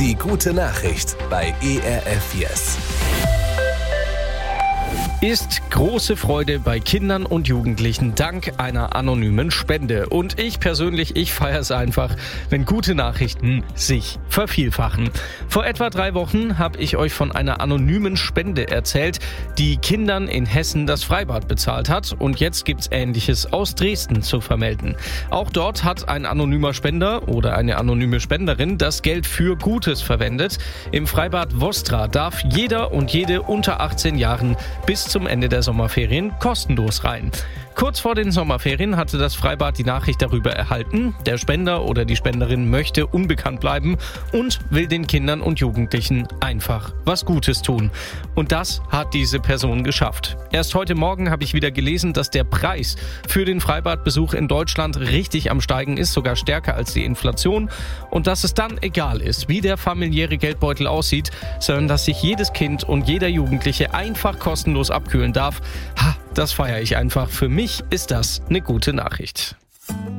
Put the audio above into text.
Die gute Nachricht bei ERF Yes. Ist große Freude bei Kindern und Jugendlichen dank einer anonymen Spende. Und ich persönlich, ich feiere es einfach, wenn gute Nachrichten sich vervielfachen. Vor etwa 3 Wochen habe ich euch von einer anonymen Spende erzählt, die Kindern in Hessen das Freibad bezahlt hat. Und jetzt gibt's Ähnliches aus Dresden zu vermelden. Auch dort hat ein anonymer Spender oder eine anonyme Spenderin das Geld für Gutes verwendet. Im Freibad Vostra darf jeder und jede unter 18 Jahren bis zum Ende der Sommerferien kostenlos rein. Kurz vor den Sommerferien hatte das Freibad die Nachricht darüber erhalten, der Spender oder die Spenderin möchte unbekannt bleiben und will den Kindern und Jugendlichen einfach was Gutes tun. Und das hat diese Person geschafft. Erst heute Morgen habe ich wieder gelesen, dass der Preis für den Freibadbesuch in Deutschland richtig am Steigen ist, sogar stärker als die Inflation. Und dass es dann egal ist, wie der familiäre Geldbeutel aussieht, sondern dass sich jedes Kind und jeder Jugendliche einfach kostenlos abkühlen darf. Das feiere ich einfach. Für mich ist das eine gute Nachricht.